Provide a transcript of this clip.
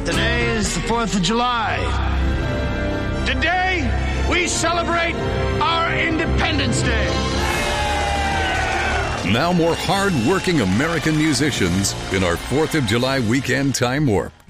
Today is the 4th of July. Today, we celebrate our Independence Day. Now more hard-working American musicians in our 4th of July weekend time warp.